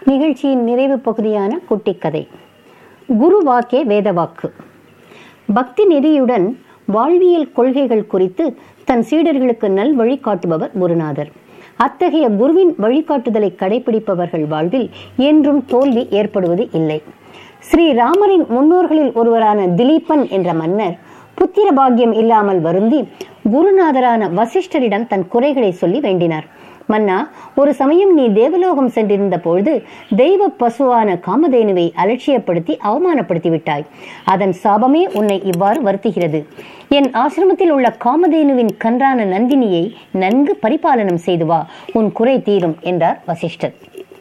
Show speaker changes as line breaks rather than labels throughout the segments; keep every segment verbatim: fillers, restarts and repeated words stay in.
நிகழ்ச்சியின் நிறைவு பகுதியான குட்டிக்கதை. குரு வாக்கே வேதவாக்கு. பக்தி நெறியுடன் வாழ்வியல் கொள்கைகள் குறித்து தன் சீடர்களுக்கு நல் வழிகாட்டுபவர் குருநாதர். அத்தகைய குருவின் வழிகாட்டுதலை கடைபிடிப்பவர்கள் வாழ்வில் என்றும் தோல்வி ஏற்படுவது இல்லை. ஸ்ரீராமரின் முன்னோர்களில் ஒருவரான திலீபன் என்ற மன்னர் புத்திர பாக்கியம் இல்லாமல் வருந்தி குருநாதரான வசிஷ்டரிடம் தன் குறைகளை சொல்லி வேண்டினார். மன்னா, ஒரு சமயம் நீ தேவலோகம் சென்றிருந்த பொழுது தெய்வ பசுவான காமதேனுவை அலட்சியப்படுத்தி அவமானப்படுத்தி விட்டாய். அதன் சாபமே உன்னை இவ்வாறு வருத்துகிறது. என் ஆசிரமத்தில் உள்ள காமதேனுவின் கன்றான நந்தினியை நன்கு பரிபாலனம் செய்து வா, உன் குறை தீரும் என்றார் வசிஷ்டர்.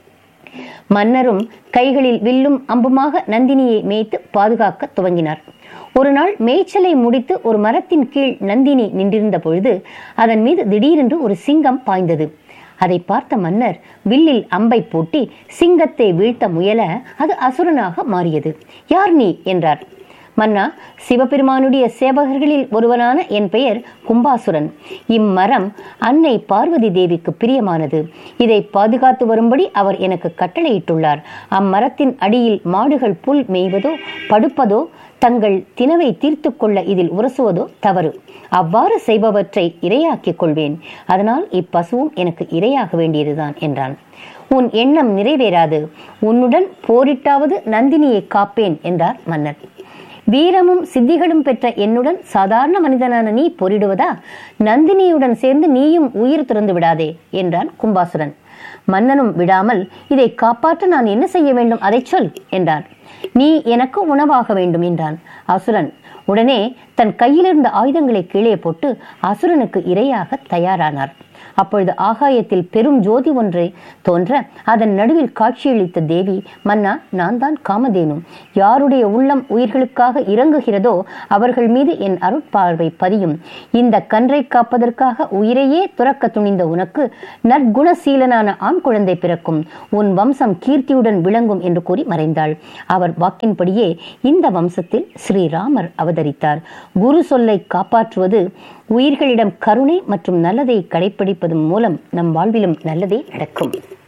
மன்னரும் கைகளில் வில்லும் அம்புமாக நந்தினியை மேய்த்து பாதுகாக்க துவங்கினார். ஒரு நாள் மேய்ச்சலை முடித்து ஒரு மரத்தின் கீழ் நந்தினி நின்றிருந்த பொழுது அதன் மீது திடீரென்று ஒரு சிங்கம் பாய்ந்தது. அதை பார்த்த மன்னர் வில்லில் அம்பை பூட்டி சிங்கத்தை வீழ்த்த முயல அது அசுரனாக மாறியது. யார் நீ என்றார். மன்னா, சிவபெருமானுடைய சேவகர்களில் ஒருவனான என் பெயர் கும்பாசுரன். இம்மரம் அன்னை பார்வதி தேவிக்கு பிரியமானது. இதை பாதுகாத்து வரும்படி அவர் எனக்கு கட்டளையிட்டுள்ளார். அம்மரத்தின் அடியில் மாடுகள் புல் மேய்வதோ படுப்பதோ தங்கள் தினவை தீர்த்து கொள்ள இதில் உரசுவதோ தவறு. அவ்வாறு செய்பவற்றை இரையாக்கிக் கொள்வேன். அதனால் இப்பசுவும் எனக்கு இரையாக வேண்டியதுதான் என்றான். உன் எண்ணம் நிறைவேறாது. உன்னுடன் போரிட்டாவது நந்தினியை காப்பேன் என்றார் மன்னர். வீரமும் சித்திகளும் பெற்ற என்னுடன் சாதாரண மனிதனான நீ போரிடுவதா? நந்தினியுடன் சேர்ந்து நீயும் உயிர் திறந்து விடாதே என்றான் கும்பாசுரன். மன்னனும் விடாமல், இதை காப்பாற்ற நான் என்ன செய்ய வேண்டும், அதை சொல் என்றான். நீ எனக்கு உணவாக வேண்டும் என்றான் அசுரன். உடனே தன் கையிலிருந்த ஆயுதங்களை கீழே போட்டு அசுரனுக்கு இரையாக தயாரானார். அப்பொழுது ஆகாயத்தில் பெரும் ஜோதி ஒன்றை தோன்ற அதன் நடுவில் காட்சியளித்த தேவி, மன்னா, நான் தான் காமதேனு. யாருடைய உள்ளம் உயிர்களுக்காக இறங்குகிறதோ அவர்கள் மீது என் அருட்பார்வை பதியும். இந்த கன்றை காப்பதற்காக உயிரையே துறக்க துணிந்த உனக்கு நற்குணசீலனான ஆண் குழந்தை பிறக்கும். உன் வம்சம் கீர்த்தியுடன் விளங்கும் என்று கூறி மறைந்தாள். அவர் வாக்கின்படியே இந்த வம்சத்தில் ஸ்ரீராமர் அவதரித்தார். குரு சொல்லை காப்பாற்றுவது, உயிர்களிடம் கருணை மற்றும் நல்லதை கடைபிடிப்பதன் மூலம் நம் வாழ்விலும் நல்லதே நடக்கும்.